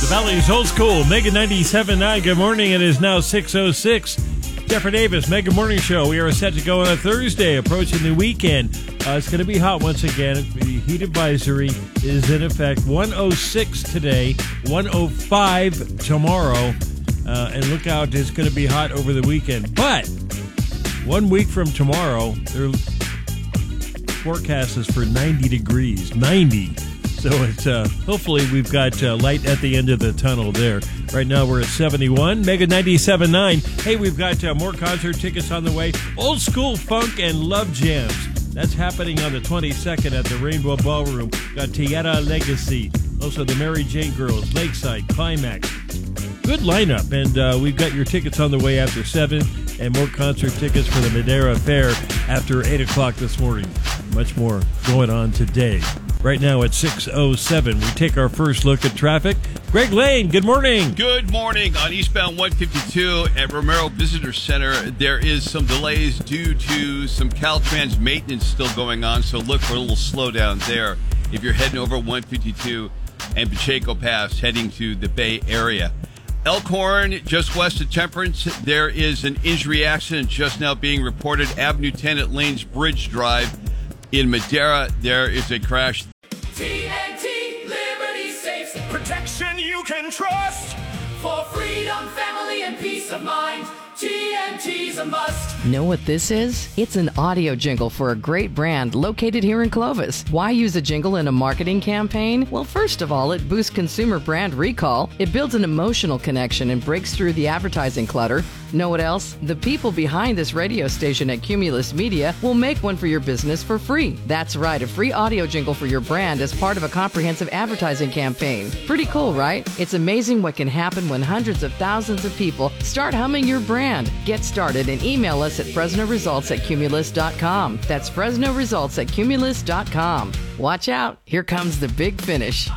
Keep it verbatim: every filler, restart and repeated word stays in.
The Valley's Old School, Mega ninety-seven point nine. Good morning. It is now six oh six. Jeffrey Davis, Mega Morning Show. We are set to go on a Thursday, approaching the weekend. Uh, it's going to be hot once again. The heat advisory is in effect. one oh six today, one oh five tomorrow. Uh, and look out, it's going to be hot over the weekend. But one week from tomorrow, their forecast is for ninety degrees. ninety. So it's uh, hopefully we've got uh, light at the end of the tunnel there. Right now we're at seventy-one, Mega ninety-seven point nine. Hey, we've got uh, more concert tickets on the way. Old School Funk and Love Jams. That's happening on the twenty-second at the Rainbow Ballroom. Got Tierra Legacy. Also the Mary Jane Girls, Lakeside, Climax. Good lineup, and uh, we've got your tickets on the way after seven, and more concert tickets for the Madera Fair after eight o'clock this morning. Much more going on today. Right now at six oh seven, we take our first look at traffic. Greg Lane, good morning. Good morning. On eastbound one fifty-two at Romero Visitor Center, there is some delays due to some Caltrans maintenance still going on, so look for a little slowdown there if you're heading over one fifty-two and Pacheco Pass heading to the Bay Area. Elkhorn, just west of Temperance, there is an injury accident just now being reported. Avenue ten at Lanes Bridge Drive. In Madera, there is a crash. T N T Liberty Safes, protection you can trust. For freedom, family, and peace of mind, T N T's a must. Know what this is? It's an audio jingle for a great brand located here in Clovis. Why use a jingle in a marketing campaign? Well, first of all, it boosts consumer brand recall. It builds an emotional connection and breaks through the advertising clutter. Know what else? The people behind this radio station at Cumulus Media will make one for your business for free. That's right, a free audio jingle for your brand as part of a comprehensive advertising campaign. Pretty cool, right? It's amazing what can happen when hundreds of thousands of people start humming your brand. Get started and email us at Fresno Results at Cumulus dot com. That's Fresno Results at Cumulus dot com. Watch out, here comes the big finish.